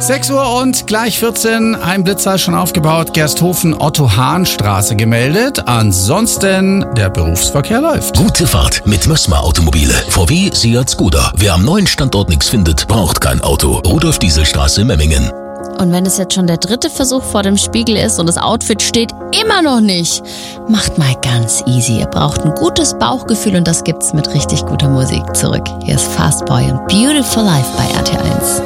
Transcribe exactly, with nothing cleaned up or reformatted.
sechs Uhr und gleich vierzehn. Ein Blitzer schon aufgebaut. Gersthofen, Otto-Hahn-Straße gemeldet. Ansonsten, der Berufsverkehr läuft. Gute Fahrt mit Mössmer Automobile. V W, Seat, Skoda. Wer am neuen Standort nichts findet, braucht kein Auto. Rudolf-Diesel-Straße, Memmingen. Und wenn es jetzt schon der dritte Versuch vor dem Spiegel ist und das Outfit steht immer noch nicht, macht mal ganz easy. Ihr braucht ein gutes Bauchgefühl und das gibt's mit richtig guter Musik. Zurück. Hier ist Fastboy und Beautiful Life bei R T L eins.